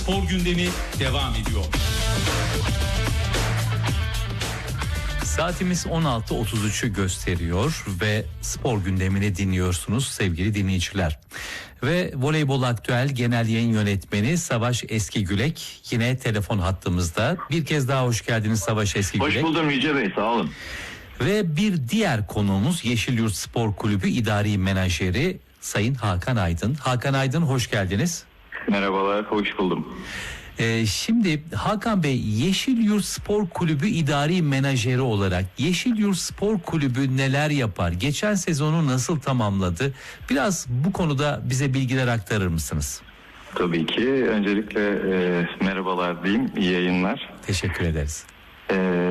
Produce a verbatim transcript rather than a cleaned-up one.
spor gündemi devam ediyor. Saatimiz on altı otuz üçü gösteriyor ve spor gündemini dinliyorsunuz sevgili dinleyiciler. Ve Voleybol Aktüel Genel Yayın Yönetmeni Savaş Eskigülek yine telefon hattımızda. Bir kez daha hoş geldiniz Savaş Eskigülek. Hoş buldum Yüce Bey, sağ olun. Ve bir diğer konuğumuz Yeşilyurt Spor Kulübü İdari Menajeri Sayın Hakan Aydın. Hakan Aydın hoş geldiniz. Merhabalar, hoş buldum. Ee, şimdi Hakan Bey, Yeşilyurt Spor Kulübü İdari Menajeri olarak Yeşilyurt Spor Kulübü neler yapar? Geçen sezonu nasıl tamamladı? Biraz bu konuda bize bilgiler aktarır mısınız? Tabii ki. Öncelikle e, merhabalar diyeyim, iyi yayınlar. Teşekkür ederiz. E,